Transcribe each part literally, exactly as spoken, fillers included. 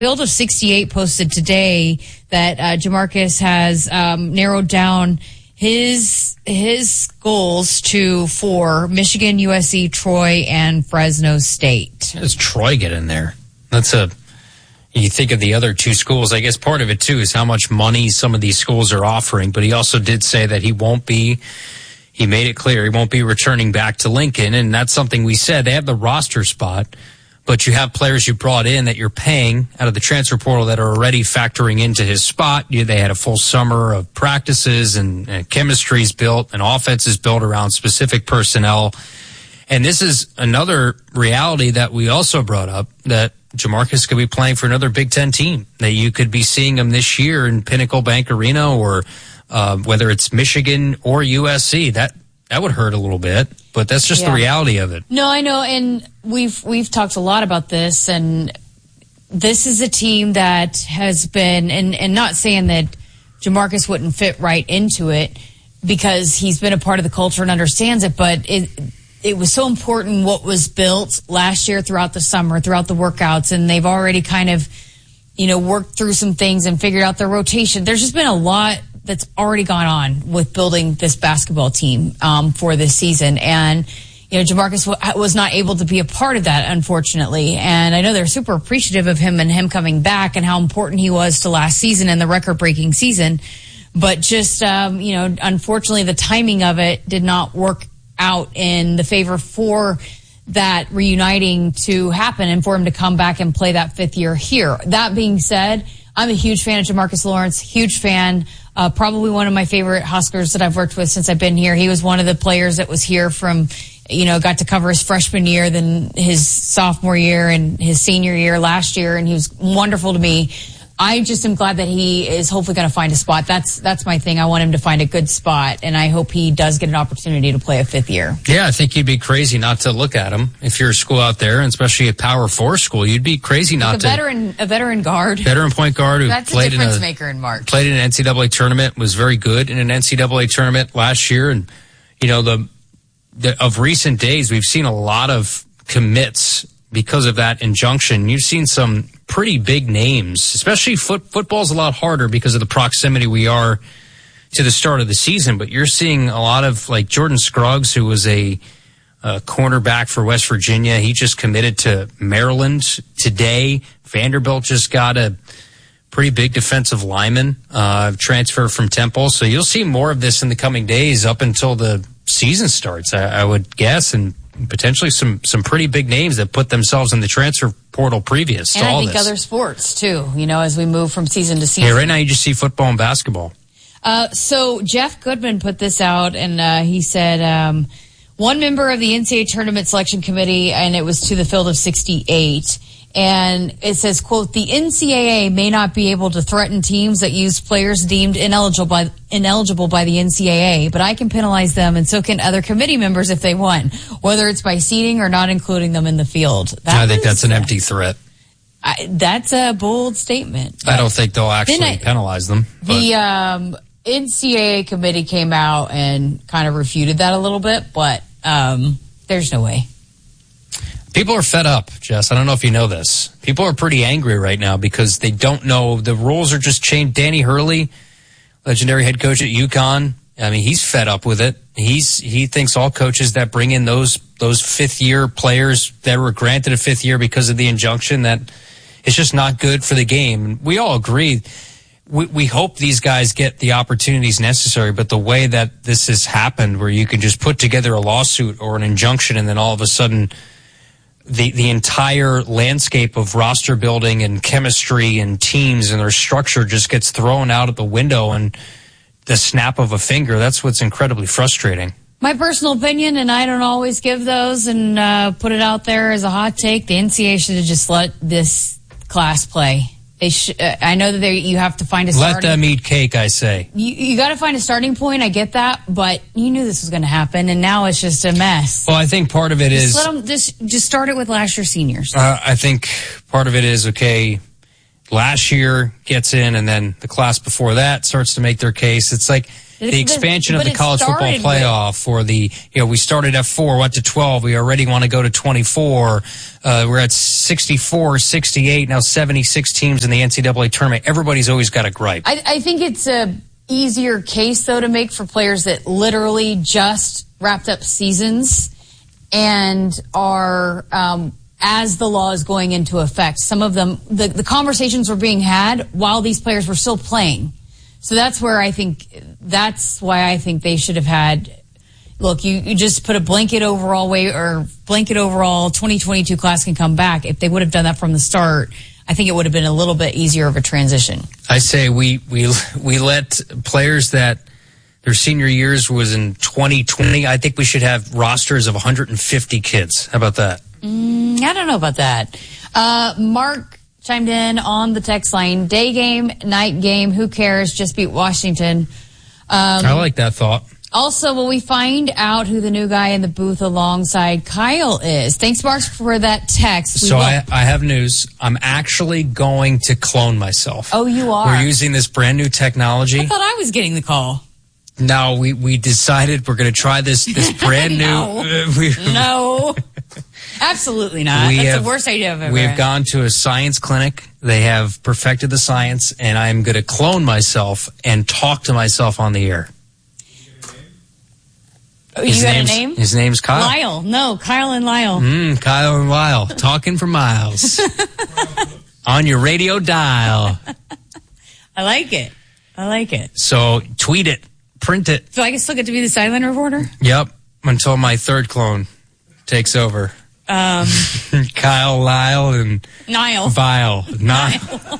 Field of sixty-eight posted today that uh, Jamarcus has um, narrowed down his his goals to four: Michigan, U S C, Troy, and Fresno State. How does Troy get in there? That's a. You think of the other two schools. I guess part of it too is how much money some of these schools are offering. But he also did say that he won't be. He made it clear he won't be returning back to Lincoln, and that's something we said. They have the roster spot. But you have players you brought in that you're paying out of the transfer portal that are already factoring into his spot. You, they had a full summer of practices and, and chemistry's built and offense is built around specific personnel. And this is another reality that we also brought up, that Jamarcus could be playing for another Big Ten team, that you could be seeing him this year in Pinnacle Bank Arena or uh, whether it's Michigan or U S C. That That would hurt a little bit, but that's just yeah. the reality of it. No, I know, and we've we've talked a lot about this, and this is a team that has been, and, and not saying that Jamarcus wouldn't fit right into it because he's been a part of the culture and understands it, but it it was so important what was built last year throughout the summer, throughout the workouts, and they've already kind of, you know, worked through some things and figured out their rotation. There's just been a lot that's already gone on with building this basketball team um, for this season. And, you know, Jamarcus w- was not able to be a part of that, unfortunately. And I know they're super appreciative of him and him coming back and how important he was to last season and the record-breaking season. But just, um, you know, unfortunately, the timing of it did not work out in the favor for that reuniting to happen and for him to come back and play that fifth year here. That being said, I'm a huge fan of Jamarcus Lawrence, huge fan. Uh, probably one of my favorite Huskers that I've worked with since I've been here. He was one of the players that was here from, you know, got to cover his freshman year, then his sophomore year and his senior year last year, and he was wonderful to me. I just am glad that he is hopefully going to find a spot. That's that's my thing. I want him to find a good spot, and I hope he does get an opportunity to play a fifth year. Yeah, I think you'd be crazy not to look at him if you're a school out there, and especially a Power Four school. You'd be crazy not like a to. Veteran, a veteran guard, veteran point guard who that's played a difference in a maker in March. Played in an N C double A tournament, was very good in an N C double A tournament last year, and you know the, the of recent days we've seen a lot of commits because of that injunction. You've seen some pretty big names, especially foot, football's a lot harder because of the proximity we are to the start of the season, but you're seeing a lot of like Jordan Scruggs, who was a, a cornerback for West Virginia. He just committed to Maryland today. Vanderbilt just got a pretty big defensive lineman uh, transfer from Temple. So you'll see more of this in the coming days up until the season starts, I, I would guess, and potentially some some pretty big names that put themselves in the transfer portal previous and to all I think this. Other sports too, you know, as we move from season to season. Yeah, right now you just see football and basketball. Uh, so Jeff Goodman put this out, and uh, he said um, one member of the N C double A tournament selection committee, and it was to the field of sixty-eight. And it says, quote, the N C double A may not be able to threaten teams that use players deemed ineligible by, ineligible by the N C double A, but I can penalize them, and so can other committee members if they want, whether it's by seating or not including them in the field. That I think was, that's an empty threat. I, that's a bold statement. I don't think they'll actually I, penalize them. But. The um, N C double A committee came out and kind of refuted that a little bit, but um, there's no way. People are fed up, Jess. I don't know if you know this. People are pretty angry right now because they don't know. The rules are just changed. Danny Hurley, legendary head coach at UConn, I mean, he's fed up with it. He's He thinks all coaches that bring in those those fifth-year players that were granted a fifth year because of the injunction, that it's just not good for the game. We all agree. We, we hope these guys get the opportunities necessary, but the way that this has happened, where you can just put together a lawsuit or an injunction and then all of a sudden the the entire landscape of roster building and chemistry and teams and their structure just gets thrown out of the window in the snap of a finger. That's what's incredibly frustrating. My personal opinion, and I don't always give those and uh, put it out there as a hot take, the N C double A should have just let this class play. They sh- uh, I know that they, you have to find a starting... Let them eat cake, I say. You, you got to find a starting point. I get that, but you knew this was going to happen, and now it's just a mess. Well, I think part of it just is... Let them, just, just start it with last year's seniors. Uh, I think part of it is, okay, last year gets in, and then the class before that starts to make their case. It's like the expansion of the college football playoff, or the, you know, we started at four, went to twelve. We already want to go to twenty-four. Uh, we're at sixty-four, sixty-eight, now seventy-six teams in the N C double A tournament. Everybody's always got a gripe. I, I think it's a easier case, though, to make for players that literally just wrapped up seasons and are, um, as the law is going into effect. Some of them, the, the conversations were being had while these players were still playing. So that's where I think, that's why I think they should have had, look, you, you just put a blanket overall way, or blanket overall twenty twenty-two class can come back. If they would have done that from the start, I think it would have been a little bit easier of a transition. I say we, we, we let players that their senior years was in twenty twenty. I think we should have rosters of one hundred fifty kids. How about that? Mm, I don't know about that. Uh, Mark chimed in on the text line. Day game, night game, who cares? Just beat Washington. Um, I like that thought. Also, will we find out who the new guy in the booth alongside Kyle is? Thanks, Mark, for that text. We so will- I, I have news. I'm actually going to clone myself. Oh, you are? We're using this brand new technology. I thought I was getting the call. No, we, we decided we're going to try this this brand no. new. Uh, we, no. Absolutely not. We That's have, the worst idea I've ever We've had. gone to a science clinic. They have perfected the science, and I'm going to clone myself and talk to myself on the air. Oh, his you got a name's, name? His name's Kyle. Lyle. No, Kyle and Lyle. Mm, Kyle and Lyle. Talking for miles. On your radio dial. I like it. I like it. So tweet it. Print it. So I can still get to be the sideline reporter? Yep. Until my third clone takes over. Um, Kyle, Lyle, and Niall. Vile. Niall.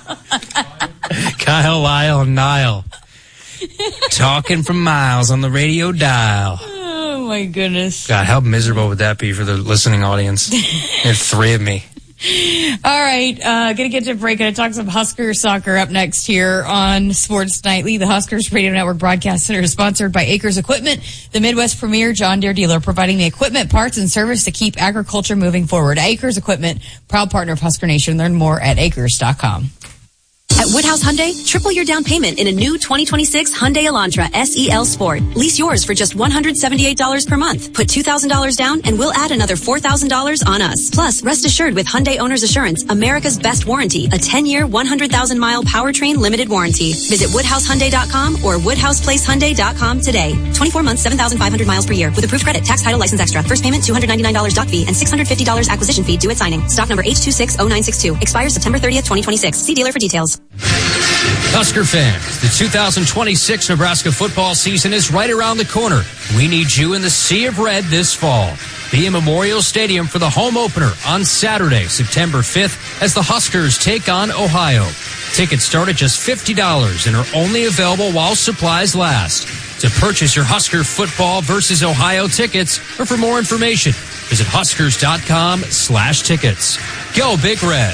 Kyle, Lyle, and Niall. Talking for miles on the radio dial. Oh, my goodness. God, how miserable would that be for the listening audience? There's three of me. All right, uh, gonna get to a break. Gonna talk some Husker soccer up next here on Sports Nightly. The Huskers Radio Network Broadcast Center is sponsored by Acres Equipment, the Midwest premier John Deere dealer, providing the equipment, parts, and service to keep agriculture moving forward. Acres Equipment, proud partner of Husker Nation. Learn more at acres dot com. At Woodhouse Hyundai, triple your down payment in a new twenty twenty-six Hyundai Elantra S E L Sport. Lease yours for just one hundred seventy-eight dollars per month. Put two thousand dollars down and we'll add another four thousand dollars on us. Plus, rest assured with Hyundai Owner's Assurance, America's best warranty, a ten-year, one hundred thousand mile powertrain limited warranty. Visit woodhouse hyundai dot com or woodhouse place hyundai dot com today. twenty-four months, seven thousand five hundred miles per year. With approved credit, tax, title, license extra. First payment, two hundred ninety-nine dollars doc fee and six hundred fifty dollars acquisition fee due at signing. Stock number H two six zero nine six two. Expires September thirtieth, twenty twenty-six. See dealer for details. Husker fans, the two thousand twenty-six Nebraska football season is right around the corner. We need you in the Sea of Red this fall. Be in Memorial Stadium for the home opener on Saturday, September fifth, as the Huskers take on Ohio. Tickets start at just fifty dollars and are only available while supplies last. To purchase your Husker football versus Ohio tickets, or for more information, visit huskers dot com slash tickets. Go Big Red.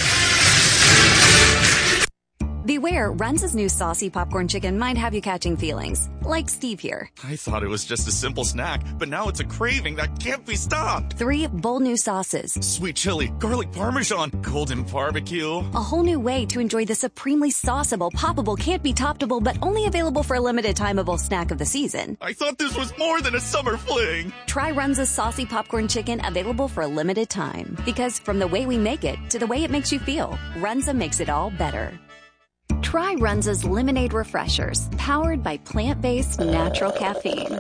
Beware, Runza's new saucy popcorn chicken might have you catching feelings. Like Steve here. I thought it was just a simple snack, but now it's a craving that can't be stopped. Three bold new sauces. Sweet chili, garlic parmesan, golden barbecue. A whole new way to enjoy the supremely sauceable, poppable, can't be toppable, but only available for a limited timeable snack of the season. I thought this was more than a summer fling. Try Runza's saucy popcorn chicken, available for a limited time. Because from the way we make it to the way it makes you feel, Runza makes it all better. Try Runza's Lemonade Refreshers, powered by plant-based natural caffeine.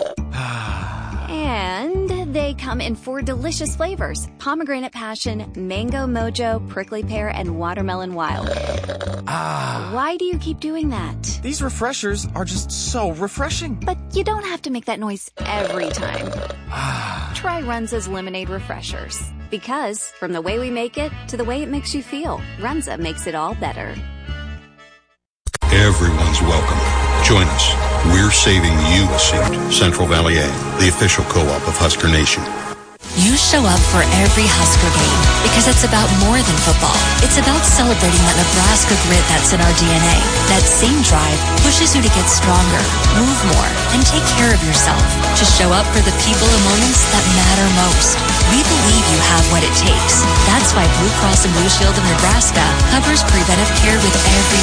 And they come in four delicious flavors: pomegranate passion, mango mojo, prickly pear, and watermelon wild. Ah. Why do you keep doing that? These refreshers are just so refreshing. But you don't have to make that noise every time. Try Runza's Lemonade Refreshers. Because from the way we make it to the way it makes you feel, Runza makes it all better. Everyone's welcome. Join us. We're saving you a seat. Central Valley A, the official co-op of Husker Nation. You show up for every Husker game because it's about more than football. It's about celebrating that Nebraska grit that's in our D N A. That same drive pushes you to get stronger, move more, and take care of yourself. To show up for the people and moments that matter most. We believe you have what it takes. That's why Blue Cross and Blue Shield of Nebraska covers preventive care with every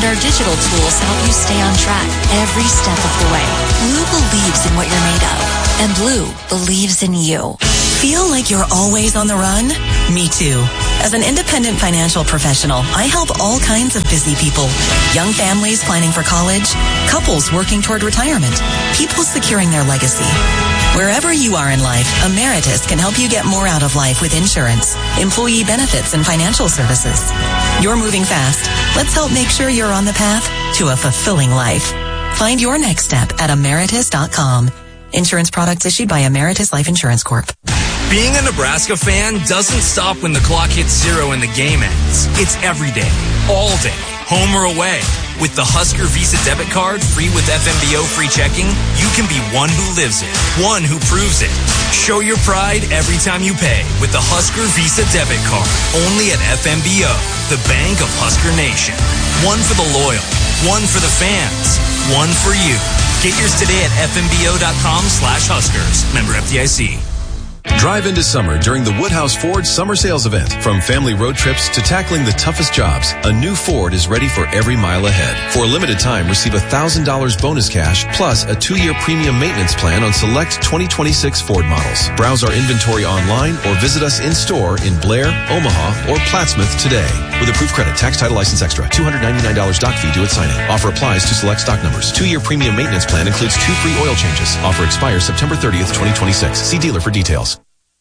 and our digital tools help you stay on track every step of the way. Blue believes in what you're made of, and Blue believes in you. Feel like you're always on the run? Me too. As an independent financial professional, I help all kinds of busy people. Young families planning for college, couples working toward retirement, people securing their legacy. Wherever you are in life, Emeritus can help you get more out of life with insurance, employee benefits, and financial services. You're moving fast. Let's help make sure you're on the path to a fulfilling life. Find your next step at emeritus dot com. Insurance products issued by Emeritus Life Insurance Corp. Being a Nebraska fan doesn't stop when the clock hits zero and the game ends. It's every day, all day, home or away. With the Husker Visa debit card, free with F M B O free checking, you can be one who lives it, one who proves it. Show your pride every time you pay with the Husker Visa debit card, only at F M B O, the bank of Husker Nation. One for the loyal, one for the fans, one for you. Get yours today at F M B O dot com slash Huskers. Member F D I C. Drive into summer during the Woodhouse Ford Summer Sales Event. From family road trips to tackling the toughest jobs, a new Ford is ready for every mile ahead. For a limited time, receive one thousand dollars bonus cash plus a two-year premium maintenance plan on select twenty twenty-six Ford models. Browse our inventory online or visit us in-store in Blair, Omaha, or Plattsmouth today. With approved credit, tax, title, license extra, two hundred ninety-nine dollars doc fee due at signing. Offer applies to select stock numbers. Two-year premium maintenance plan includes two free oil changes. Offer expires September thirtieth, twenty twenty-six. See dealer for details.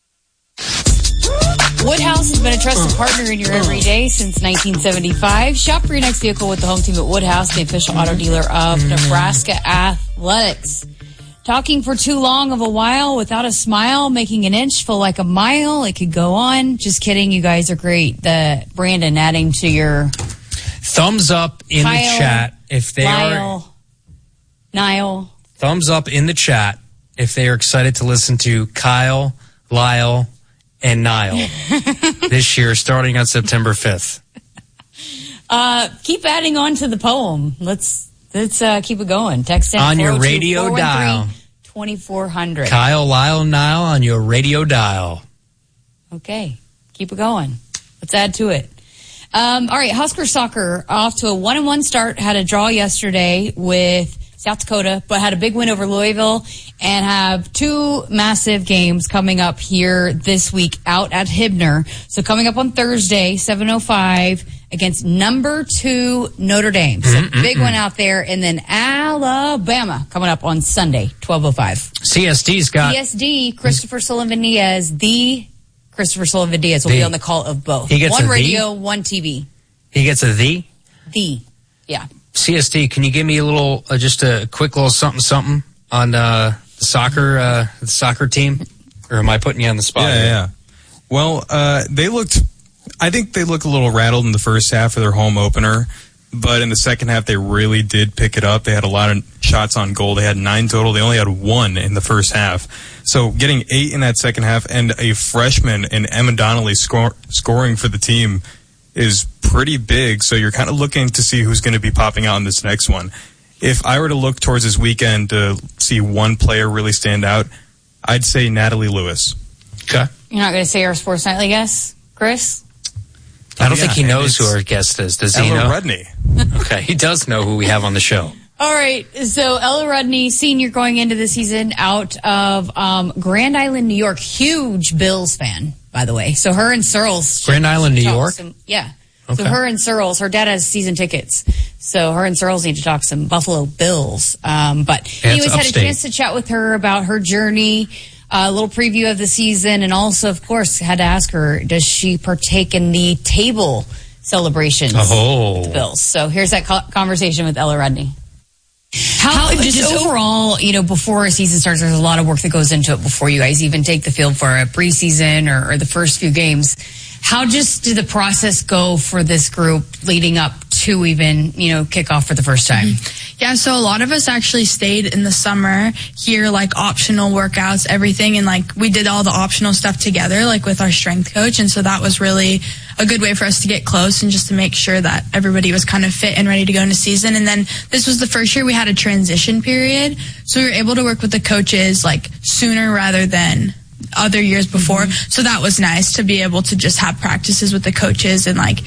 Woodhouse has been a trusted partner in your everyday since nineteen seventy-five. Shop for your next vehicle with the home team at Woodhouse, the official auto dealer of Nebraska Athletics. Talking for too long of a while without a smile, making an inch feel like a mile. It could go on. Just kidding. You guys are great. The Brandon adding to your thumbs up in Kyle, the chat if they Lyle, are Niall. Thumbs up in the chat if they are excited to listen to Kyle, Lyle, and Niall this year, starting on September fifth. Uh, keep adding on to the poem. Let's let's uh, keep it going. Text in on your radio dial twenty-four hundred. Kyle, Lyle, Niall on your radio dial. Okay, keep it going. Let's add to it. Um, all right, Husker soccer off to a one and one start. Had a draw yesterday with South Dakota, but had a big win over Louisville and have two massive games coming up here this week out at Hibner. So coming up on Thursday, seven oh five against number two Notre Dame. So mm-mm-mm. Big one out there. And then Alabama coming up on Sunday, twelve oh five. C S D's got... C S D, Christopher Sullivan Diaz, the Christopher Sullivan Diaz will the, be on the call of both. He gets one a radio, the? one T V. He gets a the? The, yeah. C S D, can you give me a little, uh, just a quick little something, something on uh, the soccer, uh, the soccer team? Or am I putting you on the spot? Yeah, here? yeah. Well, uh, they looked, I think they looked a little rattled in the first half of their home opener, but in the second half they really did pick it up. They had a lot of shots on goal. They had nine total. They only had one in the first half. So getting eight in that second half and a freshman in Emma Donnelly score, scoring for the team is pretty big, so you're kind of looking to see who's going to be popping out in this next one. If I were to look towards this weekend to see one player really stand out, I'd say Natalie Lewis. Okay. You're not going to say our Sports Nightly guest, Chris? I don't yeah, think he knows who our guest is. Does Ella he know? Rudney. Okay, he does know who we have on the show. All right, so Ella Rudney, senior going into the season out of um, Grand Island, New York. Huge Bills fan, by the way. So her and Searles. Grand Island, New York? Some, yeah. Okay. So her and Searles, her dad has season tickets. So her and Searles need to talk some Buffalo Bills. Um, but yeah, anyways, had a chance to chat with her about her journey, uh, a little preview of the season, and also, of course, had to ask her, does she partake in the table celebrations oh. with the Bills? So here's that co- conversation with Ella Rudney. How, How just, just overall, you know, before a season starts, there's a lot of work that goes into it before you guys even take the field for a preseason or, or the first few games. How just did the process go for this group leading up to even, you know, kick off for the first time? Mm-hmm. Yeah, so a lot of us actually stayed in the summer here, like optional workouts, everything. And like we did all the optional stuff together, like with our strength coach. And so that was really a good way for us to get close and just to make sure that everybody was kind of fit and ready to go into season. And then this was the first year we had a transition period. So we were able to work with the coaches like sooner rather than other years before. Mm-hmm. So that was nice to be able to just have practices with the coaches and like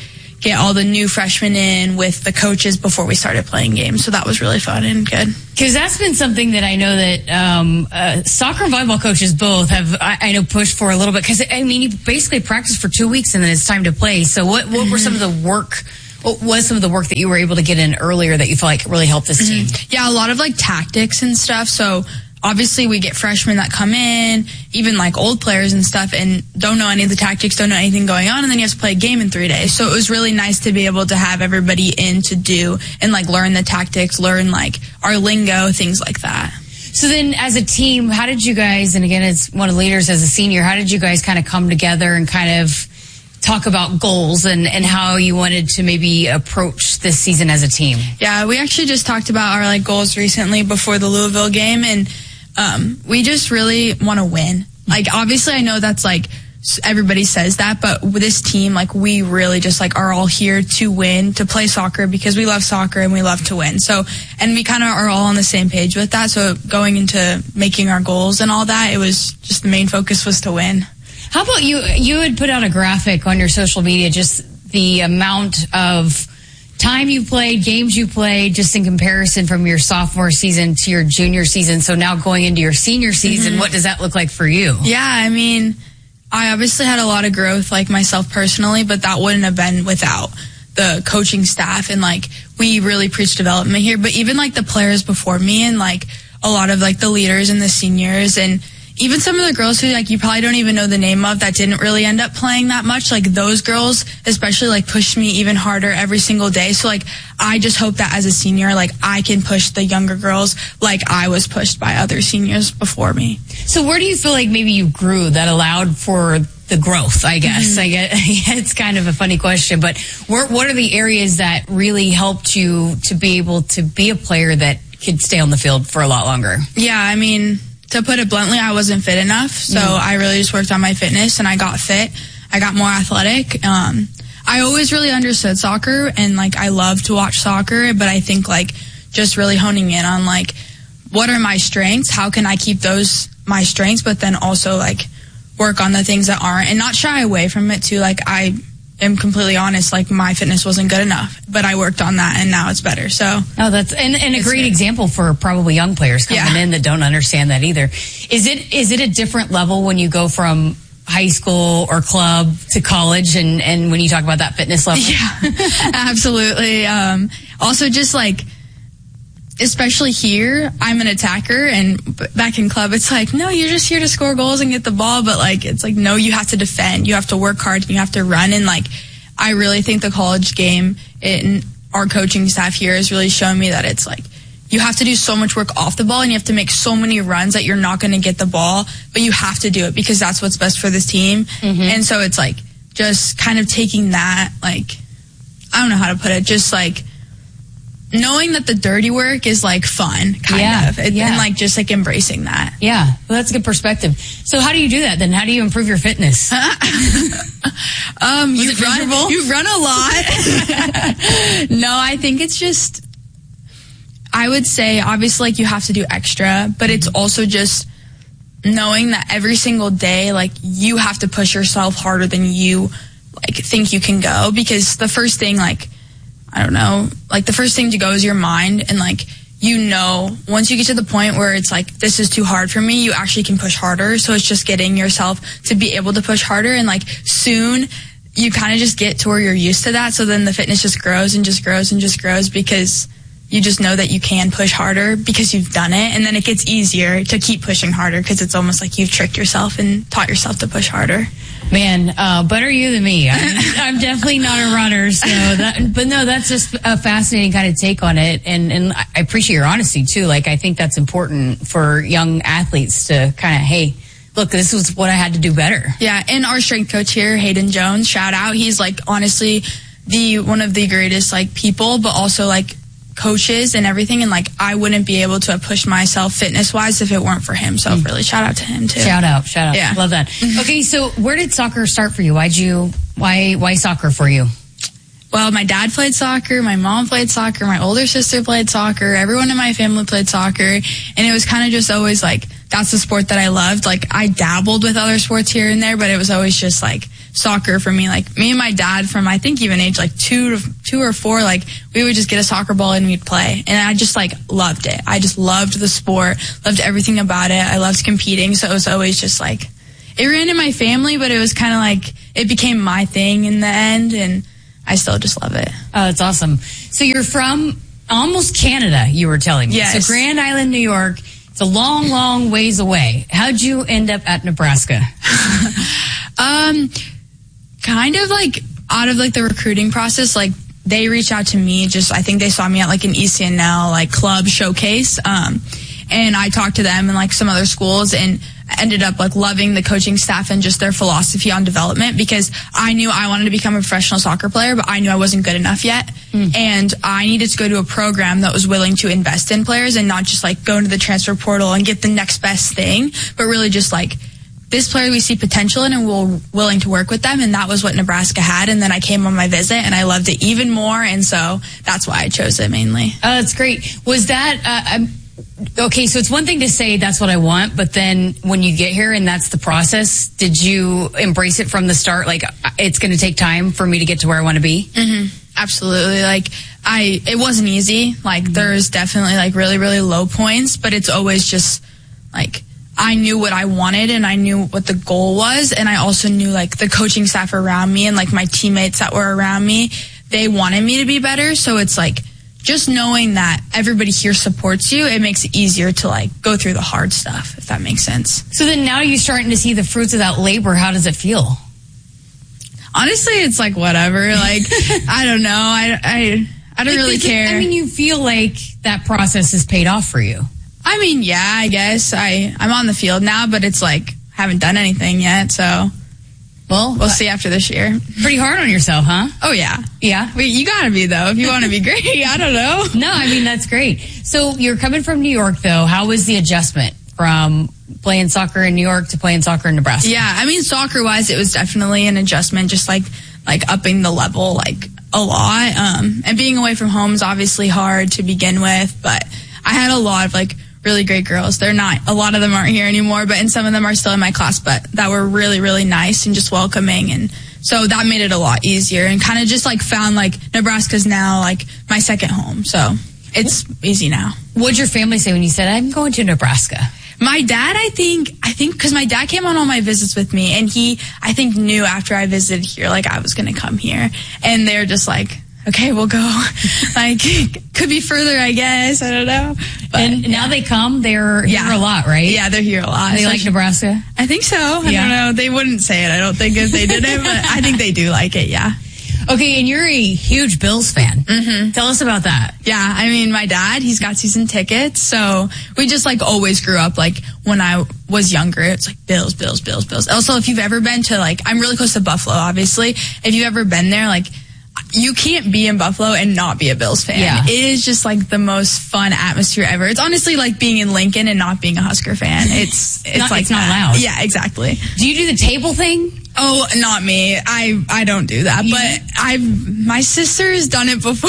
get all the new freshmen in with the coaches before we started playing games. So that was really fun and good. Because that's been something that I know that um, uh, soccer and volleyball coaches both have, I, I know, pushed for a little bit. Because, I mean, you basically practice for two weeks and then it's time to play. So what, what mm-hmm. were some of the work, what was some of the work that you were able to get in earlier that you feel like really helped this mm-hmm. team? Yeah, a lot of, like, tactics and stuff. So obviously we get freshmen that come in, even like old players and stuff, and don't know any of the tactics, don't know anything going on, and then you have to play a game in three days. So it was really nice to be able to have everybody in to do and like learn the tactics, learn like our lingo, things like that. So then as a team, how did you guys, and again, as one of the leaders as a senior, how did you guys kind of come together and kind of talk about goals and, and how you wanted to maybe approach this season as a team? Yeah, we actually just talked about our like goals recently before the Louisville game, and Um, we just really want to win. Like, obviously, I know that's like everybody says that, but with this team, like, we really just like are all here to win, to play soccer because we love soccer and we love to win. So, and we kind of are all on the same page with that. So, going into making our goals and all that, it was just the main focus was to win. How about you? You had put out a graphic on your social media, just the amount of time you played, games you played, just in comparison from your sophomore season to your junior season. So now going into your senior season, mm-hmm. what does that look like for you? Yeah, I mean, I obviously had a lot of growth, like myself personally, but that wouldn't have been without the coaching staff. And like, we really preach development here, but even like the players before me and like a lot of like the leaders and the seniors and even some of the girls who like you probably don't even know the name of that didn't really end up playing that much, like those girls especially like pushed me even harder every single day. So like I just hope that as a senior, like I can push the younger girls like I was pushed by other seniors before me. So where do you feel like maybe you grew that allowed for the growth, I guess? Mm-hmm. I get, it's kind of a funny question, but where, what are the areas that really helped you to be able to be a player that could stay on the field for a lot longer? Yeah, I mean, to put it bluntly, I wasn't fit enough, so mm. I really just worked on my fitness, and I got fit. I got more athletic. Um, I always really understood soccer, and, like, I love to watch soccer, but I think, like, just really honing in on, like, what are my strengths? How can I keep those my strengths, but then also, like, work on the things that aren't, and not shy away from it, too. Like, I am completely honest, like, my fitness wasn't good enough, but I worked on that, and now it's better. So, oh, that's and, and a great good. example for probably young players coming yeah. in that don't understand that either. Is it is it a different level when you go from high school or club to college, and and when you talk about that fitness level? Yeah, absolutely. Um, also, just like, especially here, I'm an attacker, and back in club, it's like, no, you're just here to score goals and get the ball, but like, it's like, no, you have to defend, you have to work hard, and you have to run, and like, I really think the college game and our coaching staff here has really shown me that it's like, you have to do so much work off the ball, and you have to make so many runs that you're not going to get the ball, but you have to do it because that's what's best for this team. Mm-hmm. And so it's like, just kind of taking that, like, I don't know how to put it, just like, knowing that the dirty work is like fun, kind yeah, of, it, yeah. and like just like embracing that. Yeah, well, that's a good perspective. So how do you do that then? How do you improve your fitness? um, you run, you run a lot. No, I think it's just, I would say obviously like you have to do extra, but it's also just knowing that every single day, like you have to push yourself harder than you like think you can go, because the first thing, like, I don't know, like the first thing to go is your mind, and like, you know, once you get to the point where it's like, this is too hard for me, you actually can push harder. So it's just getting yourself to be able to push harder, and like soon you kind of just get to where you're used to that. So then the fitness just grows and just grows and just grows because you just know that you can push harder because you've done it, and then it gets easier to keep pushing harder because it's almost like you've tricked yourself and taught yourself to push harder. Man, uh, better you than me. I'm, I'm definitely not a runner, so that, but no, that's just a fascinating kind of take on it, and and I appreciate your honesty too. Like, I think that's important for young athletes to kind of, hey, look, this was what I had to do better. Yeah, and our strength coach here, Hayden Jones, shout out. He's like honestly the one of the greatest like people, but also like coaches and everything, and like I wouldn't be able to have pushed myself fitness wise if it weren't for him. So mm. really shout out to him too. Shout out, shout out. Yeah. Love that. Okay, so where did soccer start for you? Why'd you why why soccer for you? Well, my dad played soccer, my mom played soccer, my older sister played soccer, everyone in my family played soccer, and it was kind of just always like that's the sport that I loved. Like, I dabbled with other sports here and there, but it was always just like soccer for me. Like, me and my dad from, I think, even age like two to two or four, like, we would just get a soccer ball and we'd play. And I just like loved it. I just loved the sport, loved everything about it. I loved competing. So it was always just like, it ran in my family, but it was kind of like, it became my thing in the end. And I still just love it. Oh, that's awesome. So you're from almost Canada, you were telling me. Yes. So Grand Island, New York. It's a long, long ways away. How'd you end up at Nebraska? um, kind of like out of like the recruiting process, like they reached out to me. Just, I think they saw me at like an E C N L like club showcase. Um, and I talked to them and like some other schools and ended up like loving the coaching staff and just their philosophy on development, because I knew I wanted to become a professional soccer player, but I knew I wasn't good enough yet. Mm. And I needed to go to a program that was willing to invest in players and not just like go into the transfer portal and get the next best thing, but really just like, this player we see potential in and we're willing to work with them. And that was what Nebraska had. And then I came on my visit and I loved it even more. And so that's why I chose it mainly. Oh, that's great. Was that, uh, um, okay, so it's one thing to say that's what I want, but then when you get here and that's the process, did you embrace it from the start? Like, it's going to take time for me to get to where I want to be? Mm-hmm. Absolutely. Like, I, it wasn't easy. Like, mm-hmm. there's definitely like really, really low points, but it's always just like, I knew what I wanted and I knew what the goal was. And I also knew like the coaching staff around me and like my teammates that were around me, they wanted me to be better. So it's like, just knowing that everybody here supports you, it makes it easier to like go through the hard stuff, if that makes sense. So then now you're starting to see the fruits of that labor. How does it feel? Honestly, it's like whatever. Like, I don't know. I, I, I don't really care. I mean, you feel like that process has paid off for you. I mean, yeah, I guess. I, I'm on the field now, but it's like, haven't done anything yet, so... Well, we'll see after this year. Pretty hard on yourself, huh? Oh, yeah. Yeah? Well, you gotta be, though, if you want to be great. I don't know. No, I mean, that's great. So you're coming from New York, though. How was the adjustment from playing soccer in New York to playing soccer in Nebraska? Yeah, I mean, soccer-wise, it was definitely an adjustment, just like like upping the level, like, a lot. Um, and being away from home is obviously hard to begin with, but I had a lot of, like, really great girls. They're not, a lot of them aren't here anymore, but and some of them are still in my class, but that were really, really nice and just welcoming. And so that made it a lot easier and kind of just like found like Nebraska's now like my second home. So it's easy now. What'd your family say when you said, I'm going to Nebraska? My dad, I think, I think, because my dad came on all my visits with me and he, I think, knew after I visited here, like I was going to come here. And they're just like, okay, we'll go. Like, could be further, I guess. I don't know. But, and yeah. Now they come. They're yeah. here a lot, right? Yeah, they're here a lot. They like Nebraska? I think so. I yeah. don't know. They wouldn't say it. I don't think if they did it, but I think they do like it, yeah. Okay, and you're a huge Bills fan. Mm-hmm. Tell us about that. Yeah, I mean, my dad, he's got season tickets, so we just, like, always grew up, like, when I was younger, it's like Bills, Bills, Bills, Bills. Also, if you've ever been to, like, I'm really close to Buffalo, obviously. If you've ever been there, like, you can't be in Buffalo and not be a Bills fan. Yeah. It is just like the most fun atmosphere ever. It's honestly like being in Lincoln and not being a Husker fan. It's it's not, like it's not that. loud. Yeah, exactly. Do you do the table thing? Oh, not me. I I don't do that. You, but I've my sister has done it before.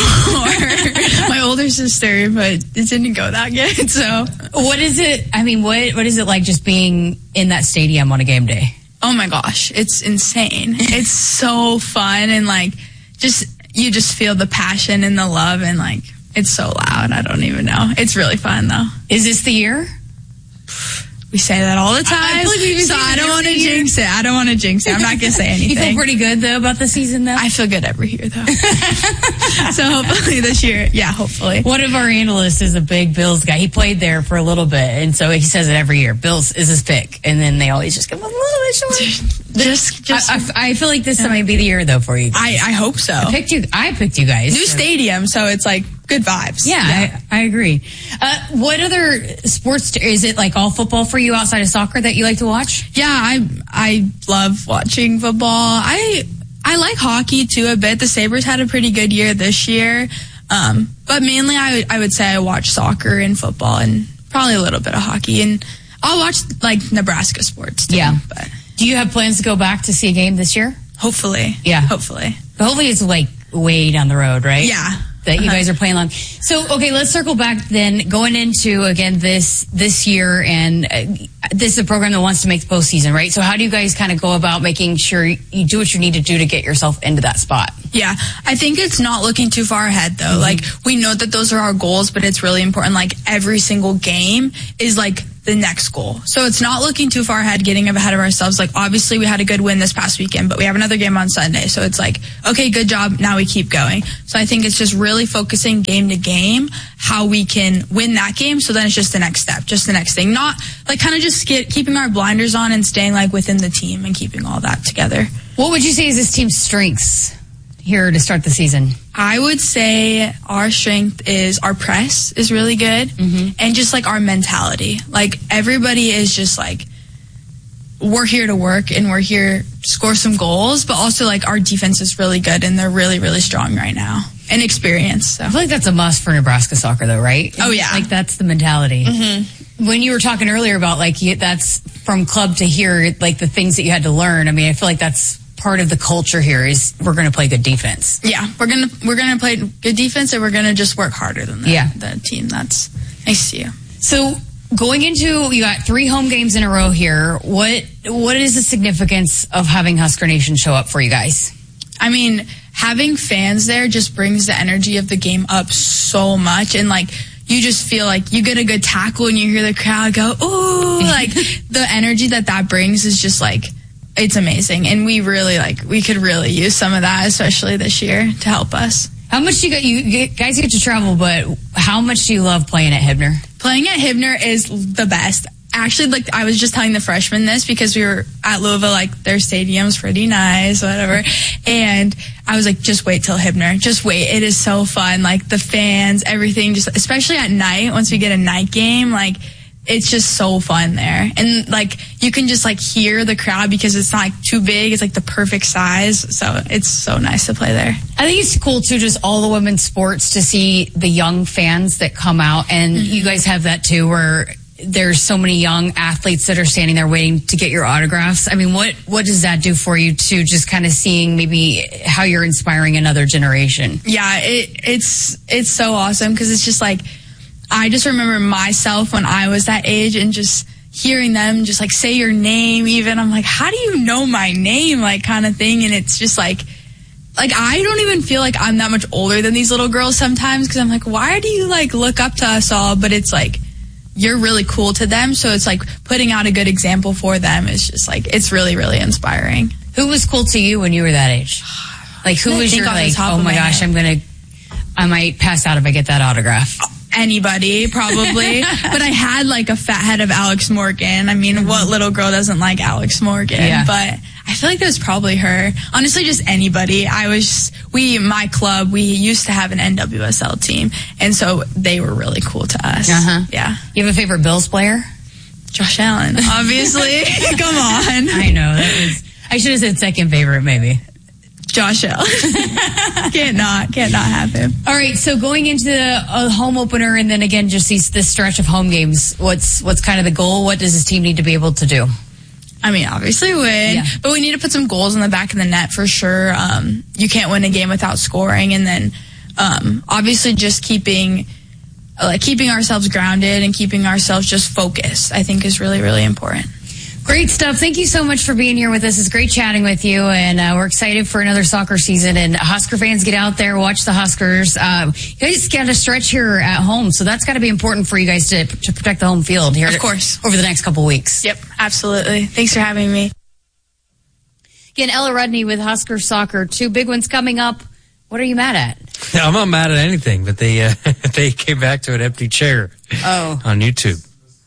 My older sister, but it didn't go that good. So what is it? I mean, what what is it like just being in that stadium on a game day? Oh my gosh, it's insane. It's so fun and like. Just, you just feel the passion and the love and like, it's so loud. I don't even know. It's really fun though. Is this the year? We say that all the time. I, I so I don't want to jinx it. I don't want to jinx it. I'm not going to say anything. You feel pretty good though about the season though? I feel good every year though. So hopefully this year, yeah, hopefully. One of our analysts is a big Bills guy. He played there for a little bit and so he says it every year. Bills is his pick. And then they always just come a little bit short. Just, just. I, I, I feel like this yeah. might be the year though for you. I, I hope so. I picked you. I picked you guys. New so. stadium, so it's like good vibes. Yeah, yeah. I, I agree. Uh, what other sports t- is it? Like all football for you outside of soccer that you like to watch? Yeah, I I love watching football. I I like hockey too a bit. The Sabres had a pretty good year this year, um, but mainly I I would say I watch soccer and football and probably a little bit of hockey and I'll watch like Nebraska sports too. Yeah, but. Do you have plans to go back to see a game this year? Hopefully. Yeah. Hopefully. But hopefully it's like way down the road, right? Yeah. that you guys are playing along. So, okay, let's circle back then. Going into, again, this this year, and uh, this is a program that wants to make the postseason, right? So how do you guys kind of go about making sure you do what you need to do to get yourself into that spot? Yeah, I think it's not looking too far ahead, though. Mm-hmm. Like, we know that those are our goals, but it's really important. Like, every single game is, like, the next goal. So it's not looking too far ahead, getting ahead of ourselves. Like, obviously, we had a good win this past weekend, but we have another game on Sunday. So it's like, okay, good job. Now we keep going. So I think it's just really focusing game to game how we can win that game. So then it's just the next step, just the next thing. Not, like, kind of just get, keeping our blinders on and staying, like, within the team and keeping all that together. What would you say is this team's strengths here to start the season? I would say our strength is our press is really good, mm-hmm. and just like our mentality. Like, everybody is just like, we're here to work and we're here to score some goals, but also like our defense is really good and they're really, really strong right now and experienced. So. I feel like that's a must for Nebraska soccer though, right? Oh yeah. Like, that's the mentality. Mm-hmm. When you were talking earlier about like, that's from club to here, like the things that you had to learn. I mean, I feel like that's part of the culture here is we're going to play good defense. Yeah, we're going to we're going to play good defense, and we're going to just work harder than the, yeah. the team. That's nice to see you. So going into, you got three home games in a row here. What what is the significance of having Husker Nation show up for you guys? I mean, having fans there just brings the energy of the game up so much, and like, you just feel like you get a good tackle and you hear the crowd go, ooh, like the energy that that brings is just like, it's amazing, and we really like we could really use some of that, especially this year, to help us. How much do you, you, you guys get to travel? But how much do you love playing at Hibner? Playing at Hibner is the best. Actually, like I was just telling the freshmen this because we were at Louisville, like their stadium's pretty nice, whatever. And I was like, just wait till Hibner. Just wait. It is so fun. Like the fans, everything, just especially at night. Once we get a night game, like. It's just so fun there. And, like, you can just, like, hear the crowd because it's not, like, too big. It's, like, the perfect size. So it's so nice to play there. I think it's cool, too, just all the women's sports to see the young fans that come out. And mm-hmm. you guys have that, too, where there's so many young athletes that are standing there waiting to get your autographs. I mean, what, what does that do for you, too, just kind of seeing maybe how you're inspiring another generation? Yeah, it, it's it's so awesome because it's just, like, I just remember myself when I was that age and just hearing them just like say your name even. I'm like, how do you know my name? Like kind of thing. And it's just like, like I don't even feel like I'm that much older than these little girls sometimes because I'm like, why do you like look up to us all? But it's like, you're really cool to them. So it's like putting out a good example for them is just like, it's really, really inspiring. Who was cool to you when you were that age? Like who was your like, oh my gosh, I'm going to, I might pass out if I get that autograph. Anybody, probably. But I had like a fat head of Alex Morgan. I mean, mm-hmm. what little girl doesn't like Alex Morgan? Yeah. But I feel like that was probably her. Honestly, just anybody. I was, we, my club, we used to have an N W S L team. And so they were really cool to us. Uh-huh. Yeah. You have a favorite Bills player? Josh Allen, obviously. Come on. I know. That was, I should have said second favorite, maybe. Josh Allen. can't not, can't not have him. All right, so going into the uh, home opener and then again just these, this stretch of home games, what's what's kind of the goal? What does this team need to be able to do? I mean, obviously win, yeah. but we need to put some goals in the back of the net for sure. Um, you can't win a game without scoring, and then um, obviously just keeping like keeping ourselves grounded and keeping ourselves just focused, I think is really, really important. Great stuff. Thank you so much for being here with us. It's great chatting with you, and uh, we're excited for another soccer season. And Husker fans, get out there, watch the Huskers. Uh, you guys got a stretch here at home, so that's got to be important for you guys to to protect the home field here. Of course. Over the next couple of weeks. Yep, absolutely. Thanks for having me. Again, Ella Rudney with Husker Soccer. Two big ones coming up. What are you mad at? I'm not mad at anything, but they uh, they came back to an empty chair. Oh. On YouTube.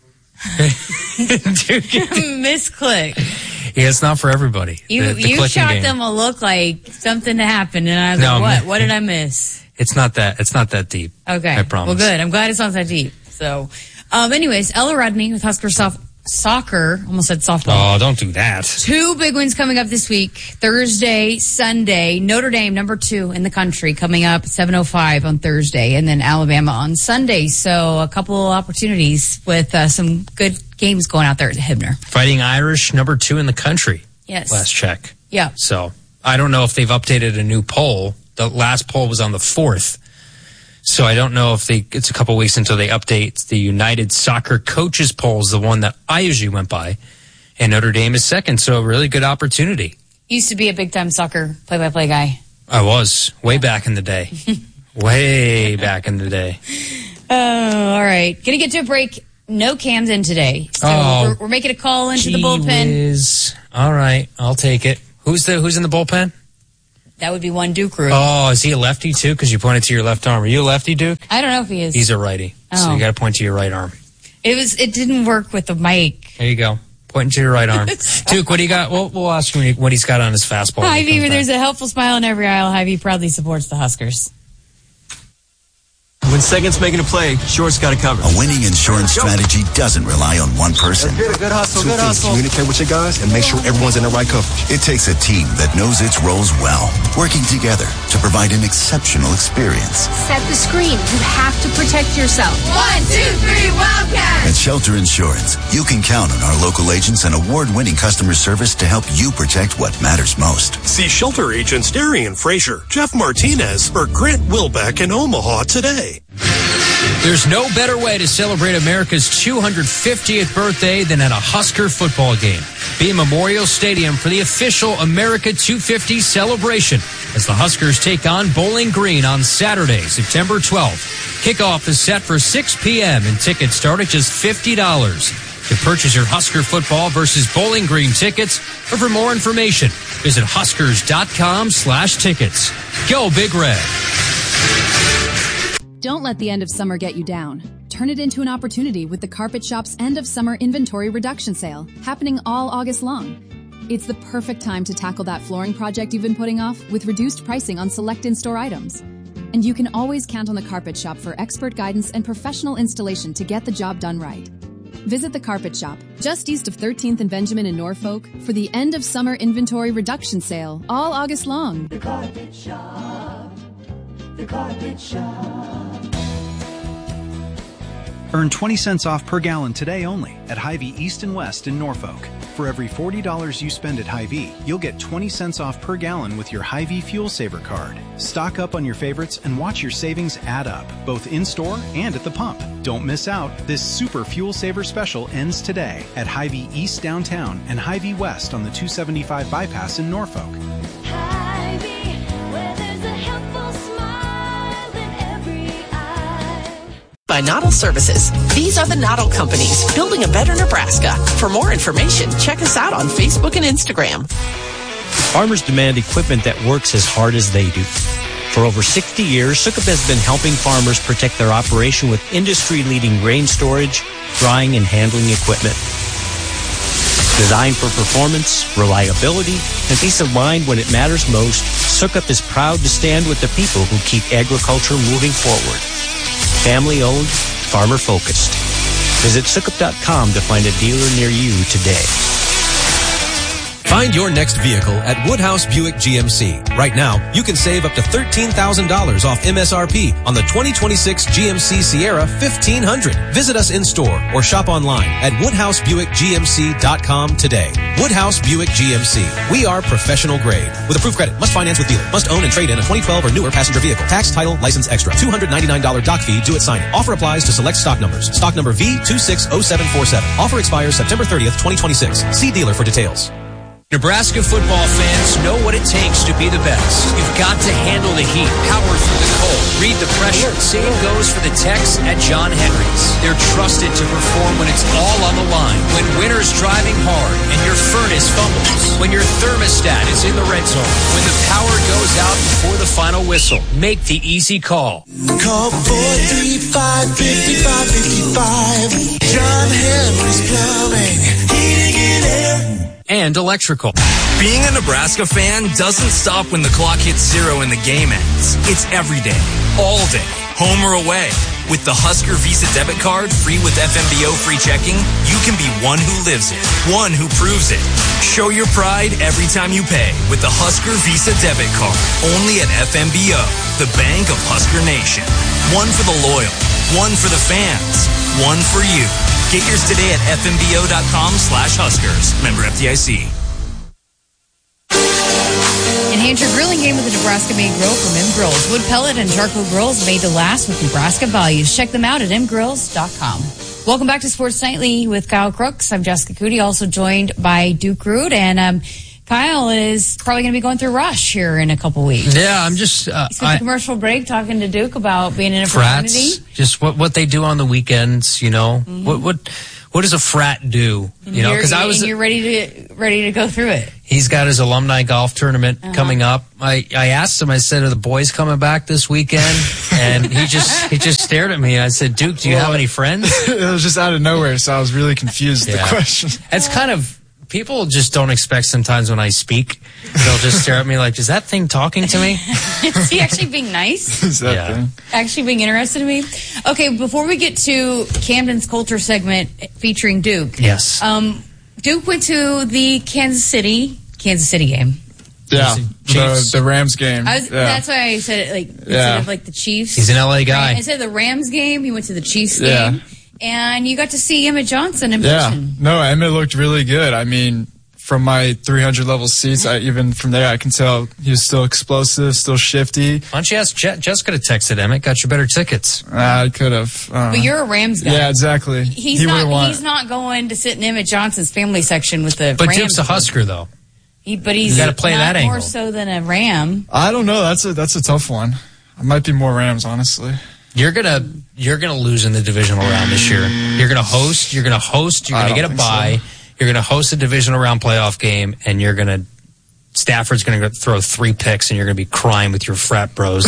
Misclick. Yeah, it's not for everybody. You the, the you shot game. them a look like something happened, and I was no, like, "What? What did I miss?" It's not that. It's not that deep. Okay, I promise. Well, good. I'm glad it's not that deep. So, um, anyways, Ella Rudney with Husker soft soccer. Almost said softball. Oh, don't do that. Two big wins coming up this week. Thursday, Sunday. Notre Dame, number two in the country, coming up at seven oh five on Thursday, and then Alabama on Sunday. So a couple of opportunities with uh, some good games going out there at Hibner. Fighting Irish, number two in the country. Yes. Last check. Yeah. So I don't know if they've updated a new poll. The last poll was on the fourth. So I don't know if they, it's a couple weeks until they update the United Soccer Coaches Polls, the one that I usually went by, and Notre Dame is second. So a really good opportunity. Used to be a big-time soccer play-by-play guy. I was, way back in the day. way back in the day. Oh, all right. Going to get to a break. No Camden today. So oh, we're, we're making a call into the bullpen. Whiz. All right, I'll take it. Who's the Who's in the bullpen? That would be one Duke Root. Oh, is he a lefty too? Because you pointed to your left arm. Are you a lefty, Duke? I don't know if he is. He's a righty. Oh. So you got to point to your right arm. It was. It didn't work with the mic. There you go. Pointing to your right arm. Duke, what do you got? We'll, we'll ask him what he's got on his fastball. Hy-Vee, there's a helpful smile in every aisle. Hy-Vee proudly supports the Huskers. When second's making a play, short's got to cover. A winning insurance strategy doesn't rely on one person. Good, good hustle, Two good things. hustle. Communicate with your guys and make sure everyone's in the right coverage. It takes a team that knows its roles well, working together to provide an exceptional experience. Set the screen. You have to protect yourself. One, two, three, Wildcat! At Shelter Insurance, you can count on our local agents and award-winning customer service to help you protect what matters most. See Shelter agents Darian Frazier, Jeff Martinez, or Grant Wilbeck in Omaha today. There's no better way to celebrate America's two hundred fiftieth birthday than at a Husker football game. Be in Memorial Stadium for the official America two fifty celebration as the Huskers take on Bowling Green on Saturday, September twelfth. Kickoff is set for six p.m. and tickets start at just fifty dollars. To purchase your Husker football versus Bowling Green tickets, or for more information, visit huskers.com slash tickets. Go Big Red. Don't let the end of summer get you down. Turn it into an opportunity with the Carpet Shop's end of summer inventory reduction sale, happening all August long. It's the perfect time to tackle that flooring project you've been putting off with reduced pricing on select in-store items. And you can always count on the Carpet Shop for expert guidance and professional installation to get the job done right. Visit the Carpet Shop, just east of thirteenth and Benjamin in Norfolk, for the end of summer inventory reduction sale, all August long. The Carpet Shop. The Carpet Shop. Earn twenty cents off per gallon today only at Hy-Vee East and West in Norfolk. For every forty dollars you spend at Hy-Vee, you'll get twenty cents off per gallon with your Hy-Vee Fuel Saver card. Stock up on your favorites and watch your savings add up, both in-store and at the pump. Don't miss out. This super Fuel Saver special ends today at Hy-Vee East downtown and Hy-Vee West on the two seventy-five bypass in Norfolk. By Noddle Services. These are the Noddle companies building a better Nebraska. For more information, check us out on Facebook and Instagram. Farmers demand equipment that works as hard as they do. For over sixty years, Sukup has been helping farmers protect their operation with industry-leading grain storage, drying, and handling equipment. Designed for performance, reliability, and peace of mind when it matters most, Sukup is proud to stand with the people who keep agriculture moving forward. Family-owned, farmer-focused. Visit Sukup dot com to find a dealer near you today. Find your next vehicle at Woodhouse Buick G M C. Right now, you can save up to thirteen thousand dollars off M S R P on the twenty twenty-six G M C Sierra fifteen hundred. Visit us in-store or shop online at Woodhouse Buick G M C dot com today. Woodhouse Buick G M C. We are professional grade. With approved credit, must finance with dealer. Must own and trade in a twenty twelve or newer passenger vehicle. Tax, title, license extra. two hundred ninety-nine dollars doc fee due at signing. Offer applies to select stock numbers. Stock number V two six zero seven four seven. Offer expires September thirtieth, twenty twenty-six. See dealer for details. Nebraska football fans know what it takes to be the best. You've got to handle the heat, power through the cold, read the pressure. Same goes for the Techs at John Henry's. They're trusted to perform when it's all on the line, when winter's driving hard and your furnace fumbles, when your thermostat is in the red zone, when the power goes out before the final whistle. Make the easy call. Call four three five, five five five five. John Henry's Plumbing. Heating and air. And electrical. Being a Nebraska fan doesn't stop when the clock hits zero and the game ends. It's every day, all day, home or away. With the Husker Visa debit card, free with F M B O free checking, you can be one who lives it, one who proves it. Show your pride every time you pay with the Husker Visa debit card, only at F M B O, the bank of Husker Nation. One for the loyal, one for the fans, one for you. Get yours today at F M B O dot com slash Huskers. Member F D I C. And And your grilling game with the Nebraska-made grill from M Grills. Wood pellet and charcoal grills made to last with Nebraska values. Check them out at m grills dot com. Welcome back to Sports Nightly with Kyle Crooks. I'm Jessica Cootie, also joined by Duke Root. And um, Kyle is probably going to be going through Rush here in a couple weeks. Yeah, I'm just... Uh, He's got the commercial break talking to Duke about being in a frats, fraternity. just what, what they do on the weekends, you know. Mm-hmm. What what what does a frat do? And you know, because I was... And you're ready to, ready to go through it. He's got his alumni golf tournament uh-huh. coming up. I, I asked him, I said, are the boys coming back this weekend? And he just he just stared at me. I said, Duke, do you well, have any friends? It was just out of nowhere, so I was really confused with yeah. the question. It's kind of... People just don't expect sometimes when I speak. They'll just stare at me like, is that thing talking to me? Is he actually being nice? Is that yeah. thing? Actually being interested in me? Okay, before we get to Camden's Culture segment featuring Duke. Yes. Um, Duke went to the Kansas City, Kansas City game. Yeah, the, the Rams game. I was, yeah. That's why I said it like instead yeah. of like the Chiefs. He's an L A guy. Instead of the Rams game, he went to the Chiefs yeah. game. And you got to see Emmett Johnson in yeah. person. No, Emmett looked really good. I mean, from my three hundred level seats, I, even from there, I can tell he was still explosive, still shifty. Why don't you ask Je- Jessica to text it, Emmett? Got you better tickets. Uh, I could have. Uh, but you're a Rams guy. Yeah, exactly. He's he not. Want... He's not going to sit in Emmett Johnson's family section with the. But Rams Duke's a Husker, though. He, but he's got to play not that angle. more so than a Ram. I don't know. That's a that's a tough one. I might be more Rams, honestly. You're gonna you're gonna lose in the divisional round this year. You're gonna host. You're gonna host. You're gonna get a bye. So. You're gonna host a divisional round playoff game, and you're gonna Stafford's gonna throw three picks, and you're gonna be crying with your frat bros.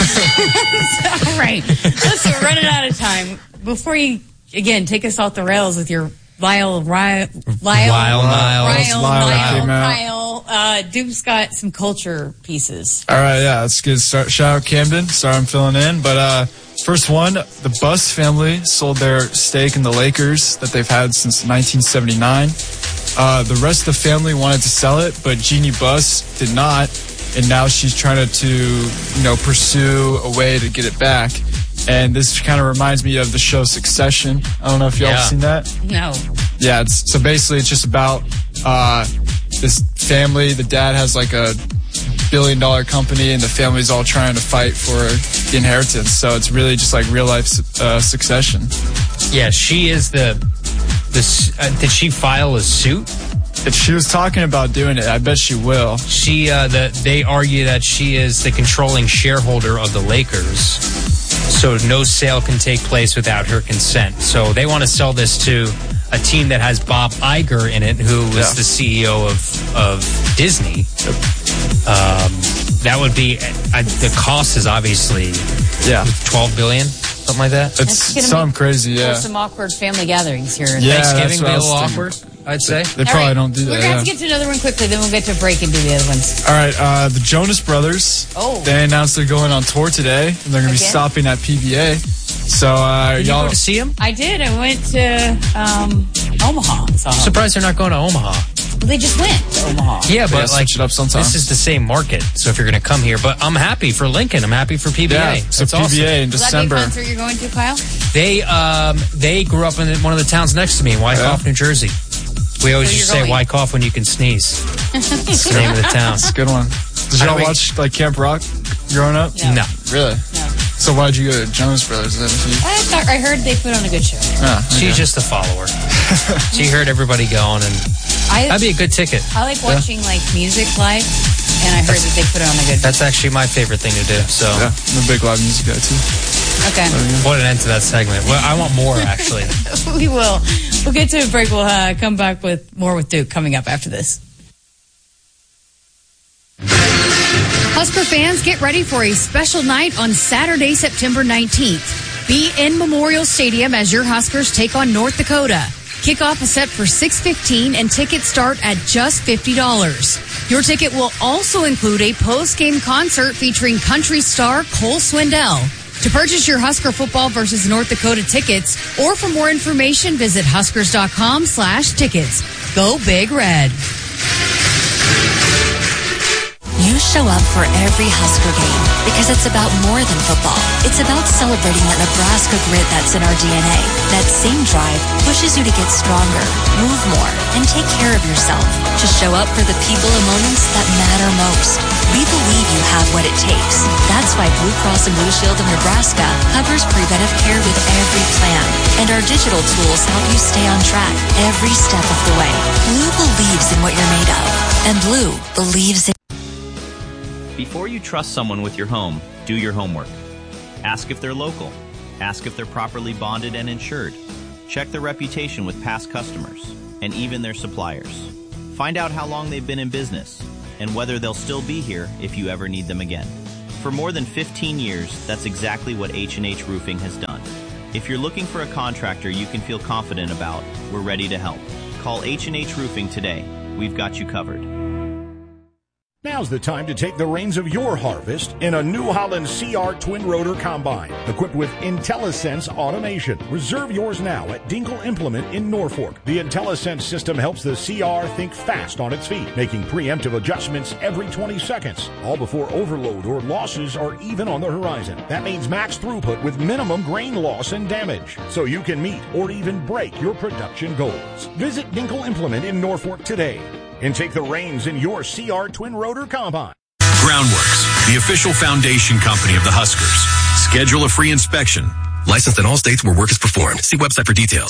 All right, listen, we're running out of time. Before you again take us off the rails with your Lyle, Lyle, Lyle, Lyle, Lyle, Lyle, Lyle. Uh, Duke's got some culture pieces. All right, yeah, that's good. Start, shout out Camden. Sorry I'm filling in, but uh, first one, the Buss family sold their stake in the Lakers that they've had since nineteen seventy-nine. Uh, the rest of the family wanted to sell it, but Jeannie Buss did not, and now she's trying to, to you know, pursue a way to get it back. And this kind of reminds me of the show Succession. I don't know if y'all yeah. have seen that. No. Yeah, it's, so basically it's just about uh, this family. The dad has like a billion dollar company, and the family's all trying to fight for the inheritance. So it's really just like real life uh, Succession. Yeah, she is the. the uh, did she file a suit? If she was talking about doing it, I bet she will. She, uh, the, they argue that she is the controlling shareholder of the Lakers, so no sale can take place without her consent. So they want to sell this to a team that has Bob Iger in it, who was yeah. the C E O of of Disney. Um, that would be uh, the cost is obviously yeah twelve billion, something like that. It's something crazy. Yeah, some awkward family gatherings here. Yeah, Thanksgiving be a little thinking. awkward, I'd say. They, they probably right. don't do that. We're gonna yeah. have to get to another one quickly, then we'll get to a break and do the other ones. All right, uh, the Jonas Brothers. Oh. They announced they're going on tour today, and they're going to be stopping at P B A. So uh, did y'all you go to see them? I did. I went to um, Omaha. So. I'm surprised they're not going to Omaha. Well, they just went to Omaha. Yeah, but like it up sometime. This is the same market. So if you're going to come here, but I'm happy for Lincoln. I'm happy for P B A. Yeah, That's so P B A awesome. in December. Is that the concert you're going to, Kyle? They um they grew up in one of the towns next to me in Wyckoff, yeah. New Jersey. We always so used to say going. Wyckoff when you can sneeze. That's the name of the town. That's a good one. Did y'all watch like Camp Rock growing up? No. no. Really? No. So why'd you go to Jonas Brothers then? If you... I thought I heard they put on a good show. Oh, okay. She's just a follower. She heard everybody going, and I, that'd be a good ticket. I like watching yeah. like music live, and I heard that's, that they put on a good. That's actually my favorite thing to do. So yeah, I'm a big live music guy too. Okay. What an end to that segment. Well, I want more actually. We will. We'll get to a break. We'll uh, come back with more with Duke coming up after this. Husker fans, get ready for a special night on Saturday, September nineteenth. Be in Memorial Stadium as your Huskers take on North Dakota. Kickoff is set for six fifteen and tickets start at just fifty dollars. Your ticket will also include a post-game concert featuring country star Cole Swindell. To purchase your Husker football versus North Dakota tickets, or for more information, visit huskers.com slash tickets. Go Big Red. You show up for every Husker game because it's about more than football. It's about celebrating that Nebraska grit that's in our D N A. That same drive pushes you to get stronger, move more, and take care of yourself. To show up for the people and moments that matter most. We believe you have what it takes. That's why Blue Cross and Blue Shield of Nebraska covers preventive care with every plan. And our digital tools help you stay on track every step of the way. Blue believes in what you're made of. And Blue believes in... Before you trust someone with your home, do your homework. Ask if they're local. Ask if they're properly bonded and insured. Check their reputation with past customers and even their suppliers. Find out how long they've been in business and whether they'll still be here if you ever need them again. For more than fifteen years, that's exactly what H and H Roofing has done. If you're looking for a contractor you can feel confident about, we're ready to help. Call H and H Roofing today. We've got you covered. Now's the time to take the reins of your harvest in a New Holland C R Twin Rotor Combine, equipped with IntelliSense automation. Reserve yours now at Dinkle Implement in Norfolk. The IntelliSense system helps the C R think fast on its feet, making preemptive adjustments every twenty seconds, all before overload or losses are even on the horizon. That means max throughput with minimum grain loss and damage, so you can meet or even break your production goals. Visit Dinkle Implement in Norfolk today and take the reins in your C R Twin Rotor Combine. Groundworks, the official foundation company of the Huskers. Schedule a free inspection. Licensed in all states where work is performed. See website for details.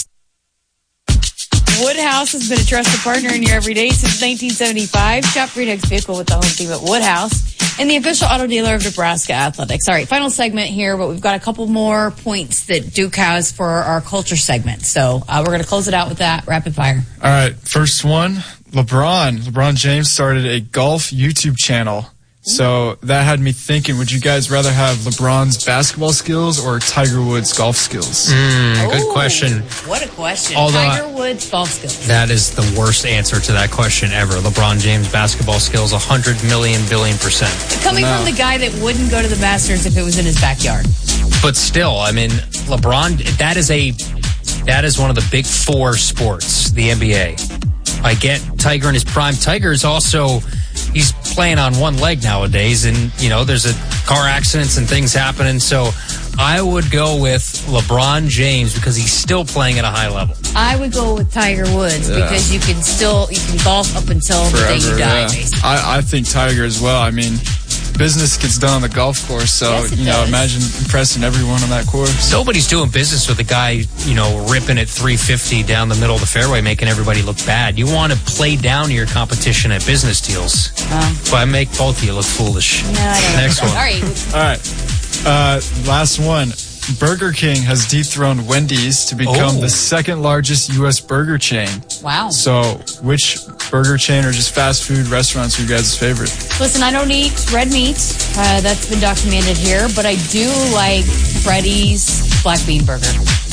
Woodhouse has been a trusted partner in your everyday since nineteen seventy-five. Shop for your next vehicle with the home team at Woodhouse and the official auto dealer of Nebraska Athletics. All right, final segment here, but we've got a couple more points that Duke has for our culture segment. So uh, we're going to close it out with that rapid fire. All right, first one. LeBron. LeBron James started a golf YouTube channel. So that had me thinking, would you guys rather have LeBron's basketball skills or Tiger Woods' golf skills? Mm, good Ooh, question. What a question. Although Tiger Woods' golf skills. That is the worst answer to that question ever. LeBron James' basketball skills, one hundred million billion percent. Coming no. from the guy that wouldn't go to the Masters if it was in his backyard. But still, I mean, LeBron, that is a that is one of the big four sports, the N B A. I get Tiger in his prime. Tiger is also, he's playing on one leg nowadays, and, you know, there's a car accidents and things happening. So I would go with LeBron James because he's still playing at a high level. I would go with Tiger Woods yeah. because you can still, you can golf up until Forever, the day you die, yeah. basically. I, I think Tiger as well. I mean, business gets done on the golf course, so, yes, you know, does. Imagine impressing everyone on that course. Nobody's doing business with a guy, you know, ripping at three fifty down the middle of the fairway, making everybody look bad. You want to play down your competition at business deals. Um, but I make both of you look foolish. No, I don't Next know. one. All right. All right. Uh, last one. Burger King has dethroned Wendy's to become oh. the second largest U S burger chain. Wow. So, which burger chain or just fast food restaurants are you guys' favorite? Listen, I don't eat red meat. Uh, that's been documented here, but I do like Freddy's black bean burger.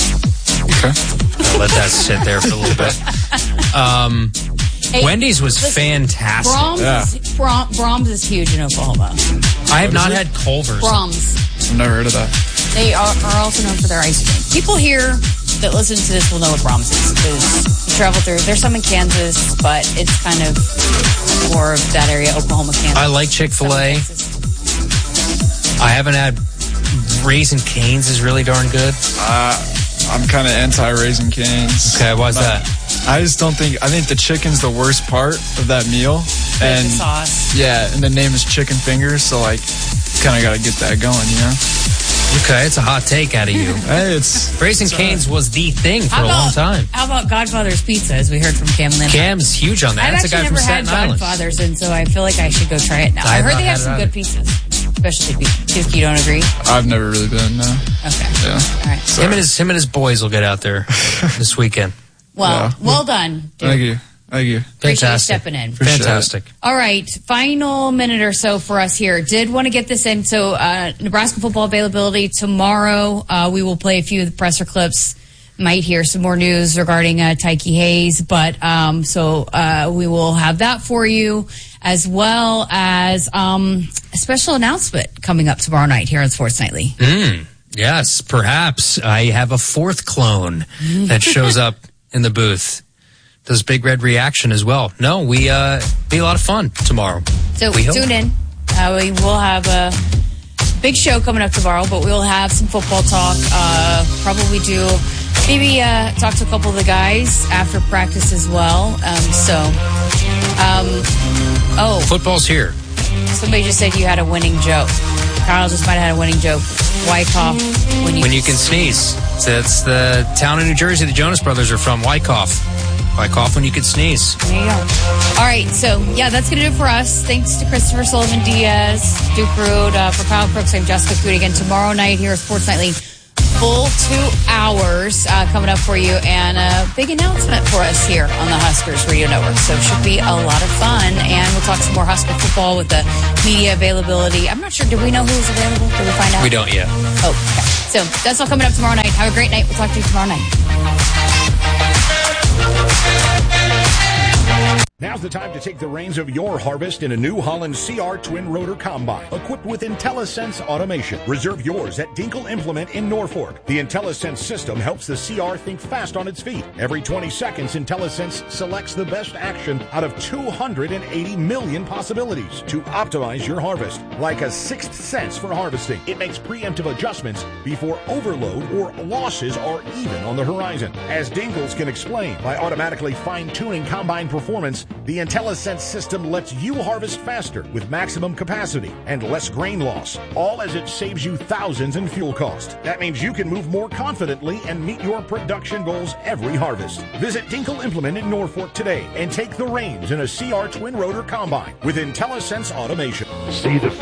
Okay. I'll let that sit there for a little bit. Um, hey, Wendy's was listen, fantastic. Brahms, yeah. is, Bra- Brahms is huge in Oklahoma. I have not it? had Culver's. Brahms. I've never heard of that. They are, are also known for their ice cream. People here that listen to this will know what Brahms is. Because you travel through. There's some in Kansas, but it's kind of more of that area, Oklahoma, Kansas. I like Chick-fil-A. I haven't had Raising Cane's is really darn good. Uh, I'm kind of anti-Raising Cane's. Okay, why's that? I just don't think, I think the chicken's the worst part of that meal. And the sauce. Yeah, and the name is Chicken Fingers, so like, kind of got to get that going, you know? Okay, it's a hot take out of you. Hey, it's Raising Cane's was the thing for how a about, long time. How about Godfather's Pizza, as we heard from Cam Lynn? Cam's huge on that. I've That's a guy actually from never Staten had Island. Godfather's, and so I feel like I should go try it now. I, I heard they have some good pizzas, especially if you don't agree. I've never really been, no. Okay. Yeah. All right. Him and his him and his boys will get out there this weekend. Well, yeah. well done, dude. Thank you. Thank you. Appreciate you Fantastic. stepping in. Fantastic. All right, final minute or so for us here. Did want to get this in. So, uh, Nebraska football availability tomorrow. Uh, we will play a few of the presser clips. Might hear some more news regarding uh, Tyke Hayes, but um, so uh, we will have that for you, as well as um, a special announcement coming up tomorrow night here on Sports Nightly. Mm, yes, perhaps I have a fourth clone that shows up in the booth. Does Big Red Reaction as well. No, we uh be a lot of fun tomorrow. So we tune in. Uh, we will have a big show coming up tomorrow, but we'll have some football talk. Uh, probably do maybe uh, talk to a couple of the guys after practice as well. Um, so, um, oh. Football's here. Somebody just said you had a winning joke. Carl just might have had a winning joke. Wyckoff, when you, when you can sneeze. That's the town in New Jersey the Jonas Brothers are from, Wyckoff. Wyckoff when you can sneeze. There you go. All right, so, yeah, that's going to do it for us. Thanks to Christopher Sullivan-Diaz, Duke Rood, uh, for Kyle Crooks. I'm Jessica Coote again. Tomorrow night here at Sports Nightly, full two hours uh, coming up for you, and a big announcement for us here on the Huskers Radio Network. So it should be a lot of fun, and we'll talk some more Husker football with the media availability. I'm not sure. Do we know who's available? Did we find out? We don't yet. Oh, okay. So that's all coming up tomorrow night. Have a great night. We'll talk to you tomorrow night. Now's the time to take the reins of your harvest in a New Holland C R Twin Rotor Combine, equipped with IntelliSense automation. Reserve yours at Dinkle Implement in Norfolk. The IntelliSense system helps the C R think fast on its feet. Every twenty seconds, IntelliSense selects the best action out of two hundred eighty million possibilities to optimize your harvest. Like a sixth sense for harvesting, it makes preemptive adjustments before overload or losses are even on the horizon. As Dinkles can explain, by automatically fine-tuning combine performance, the IntelliSense system lets you harvest faster with maximum capacity and less grain loss, all as it saves you thousands in fuel cost. That means you can move more confidently and meet your production goals every harvest. Visit Dinkle Implement in Norfolk today and take the reins in a C R Twin Rotor Combine with IntelliSense automation. See the